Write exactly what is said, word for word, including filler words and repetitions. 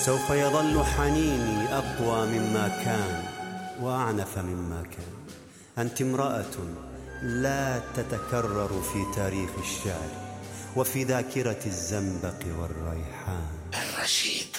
سوف يظل حنيني أقوى مما كان وأعنف مما كان. أنت امرأة لا تتكرر في تاريخ الشعر وفي ذاكرة الزنبق والريحان. الرشيد.